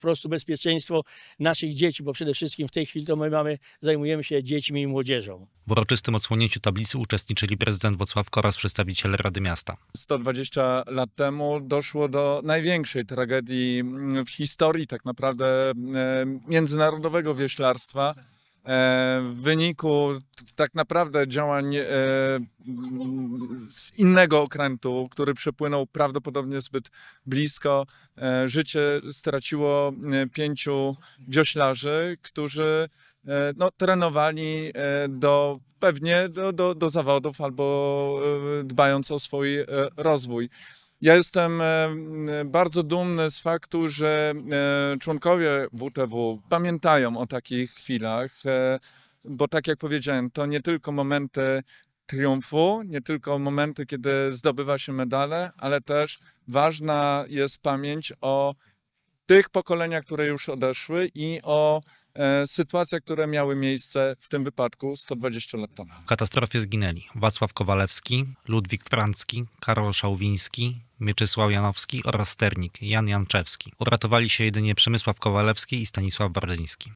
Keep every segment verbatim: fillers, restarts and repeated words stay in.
prostu bezpieczeństwo naszych dzieci, bo przede wszystkim w tej chwili to my mamy, zajmujemy się dziećmi i młodzieżą. W uroczystym odsłonięciu tablicy uczestniczyli prezydent Włocławka oraz przedstawiciele Rady Miasta. sto dwadzieścia lat temu doszło do największej tragedii w historii tak naprawdę międzynarodowego wioślarstwa. W wyniku tak naprawdę działań z innego okrętu, który przepłynął prawdopodobnie zbyt blisko, życie straciło pięciu wioślarzy, którzy no, trenowali do, pewnie do, do, do zawodów albo dbając o swój rozwój. Ja jestem bardzo dumny z faktu, że członkowie W T W pamiętają o takich chwilach, bo tak jak powiedziałem, to nie tylko momenty triumfu, nie tylko momenty, kiedy zdobywa się medale, ale też ważna jest pamięć o tych pokoleniach, które już odeszły i o sytuacjach, które miały miejsce w tym wypadku sto dwadzieścia lat temu. W katastrofie zginęli Wacław Kowalewski, Ludwik Francki, Karol Szałwiński, Mieczysław Janowski oraz sternik Jan Janczewski. Uratowali się jedynie Przemysław Kowalewski i Stanisław Bardyński.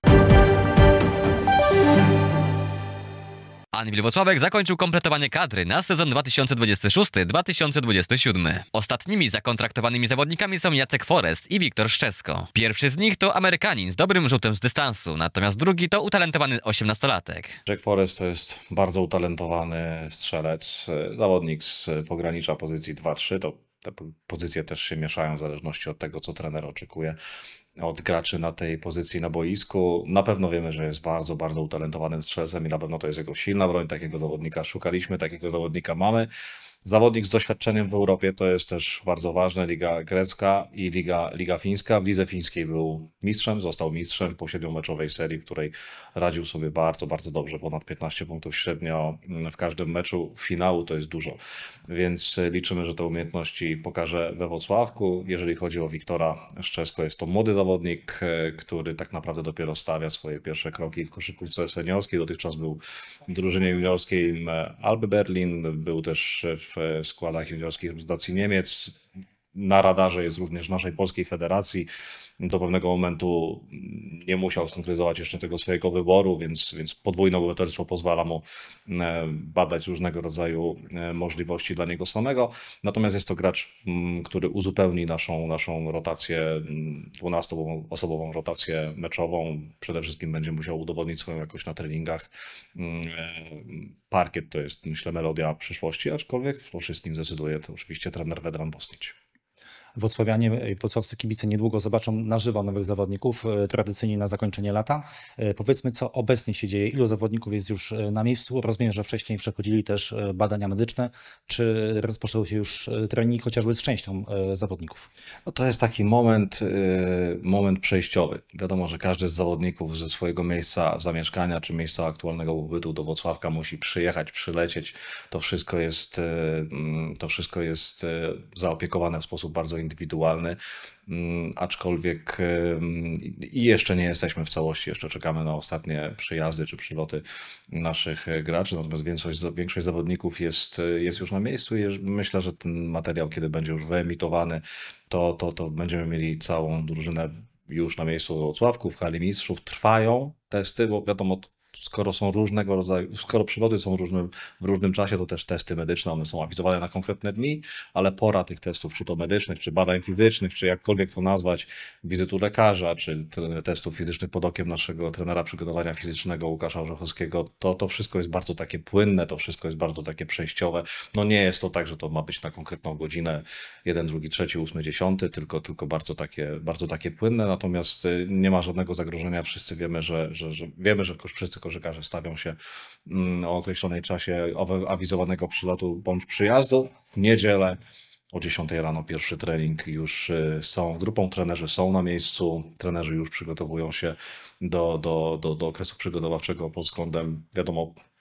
Anwil Włocławek zakończył kompletowanie kadry na sezon dwa tysiące dwudziesty szósty dwa tysiące dwudziesty siódmy. Ostatnimi zakontraktowanymi zawodnikami są Jacek Forest i Wiktor Szczesko. Pierwszy z nich to Amerykanin z dobrym rzutem z dystansu, natomiast drugi to utalentowany osiemnastolatek. Jack Forest to jest bardzo utalentowany strzelec, zawodnik z pogranicza pozycji dwa trzy. To te pozycje też się mieszają w zależności od tego, co trener oczekuje od graczy na tej pozycji na boisku. Na pewno wiemy, że jest bardzo, bardzo utalentowanym strzelcem i na pewno to jest jego silna broń. Takiego zawodnika szukaliśmy, takiego zawodnika mamy. Zawodnik z doświadczeniem w Europie to jest też bardzo ważne. Liga grecka i Liga, Liga fińska. W lidze fińskiej był mistrzem, został mistrzem po siedmiomeczowej serii, w której radził sobie bardzo, bardzo dobrze. Ponad piętnaście punktów średnio w każdym meczu. Finału to jest dużo, więc liczymy, że te umiejętności pokaże we Włocławku. Jeżeli chodzi o Wiktora Szczesko, jest to młody zawodnik, który tak naprawdę dopiero stawia swoje pierwsze kroki w koszykówce seniorskiej. Dotychczas był w drużynie juniorskiej Alby Berlin, był też w w składach juniorskich reprezentacji Niemiec. Na radarze jest również naszej polskiej federacji. Do pewnego momentu nie musiał skonkretyzować jeszcze tego swojego wyboru, więc, więc podwójne obywatelstwo pozwala mu badać różnego rodzaju możliwości dla niego samego. Natomiast jest to gracz, który uzupełni naszą, naszą rotację, dwunastoosobową rotację meczową. Przede wszystkim będzie musiał udowodnić swoją jakość na treningach. Parkiet to jest, myślę, melodia przyszłości, aczkolwiek o wszystkim zdecyduje to oczywiście trener Vedran Bosnić. Włocławianie, włocławscy kibice niedługo zobaczą na żywo nowych zawodników, tradycyjnie na zakończenie lata. Powiedzmy, co obecnie się dzieje, ilu zawodników jest już na miejscu. Rozumiem, że wcześniej przechodzili też badania medyczne. Czy rozpoczęły się już treningi chociażby z częścią zawodników? No to jest taki moment, moment przejściowy. Wiadomo, że każdy z zawodników ze swojego miejsca zamieszkania czy miejsca aktualnego pobytu do Włocławka musi przyjechać, przylecieć. To wszystko jest, to wszystko jest zaopiekowane w sposób bardzo indywidualny, aczkolwiek i jeszcze nie jesteśmy w całości, jeszcze czekamy na ostatnie przyjazdy czy przyloty naszych graczy, natomiast większość, większość zawodników jest, jest już na miejscu i myślę, że ten materiał, kiedy będzie już wyemitowany, to, to, to będziemy mieli całą drużynę już na miejscu w Włocławku, w hali mistrzów. Trwają testy, bo wiadomo, skoro są różnego rodzaju, skoro przyloty są różnym, w różnym czasie, to też testy medyczne, one są awizowane na konkretne dni, ale pora tych testów, czy to medycznych, czy badań fizycznych, czy jakkolwiek to nazwać, wizytu lekarza, czy testów fizycznych pod okiem naszego trenera przygotowania fizycznego Łukasza Orzechowskiego, to, to wszystko jest bardzo takie płynne, to wszystko jest bardzo takie przejściowe. No nie jest to tak, że to ma być na konkretną godzinę, jeden, drugi, trzeci, ósmy, dziesiąty, tylko, tylko bardzo takie, bardzo takie płynne, natomiast nie ma żadnego zagrożenia, wszyscy wiemy, że, że, że wiemy, że wszyscy koszykarze stawią się o określonej czasie awizowanego przylotu bądź przyjazdu. W niedzielę o dziesiątej rano pierwszy trening już z całą grupą. Trenerzy są na miejscu, trenerzy już przygotowują się do, do, do, do okresu przygotowawczego pod względem, wiadomo,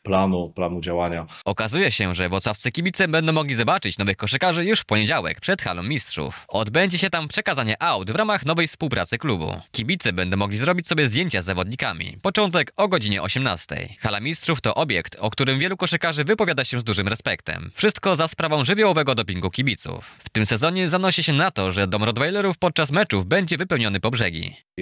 planu, planu działania. Okazuje się, że włocławscy kibice będą mogli zobaczyć nowych koszykarzy już w poniedziałek przed halą mistrzów. Odbędzie się tam przekazanie aut w ramach nowej współpracy klubu. Kibice będą mogli zrobić sobie zdjęcia z zawodnikami. Początek o godzinie osiemnastej. Hala mistrzów to obiekt, o którym wielu koszykarzy wypowiada się z dużym respektem. Wszystko za sprawą żywiołowego dopingu kibiców. W tym sezonie zanosi się na to, że dom Rottweilerów podczas meczów będzie wypełniony po brzegi.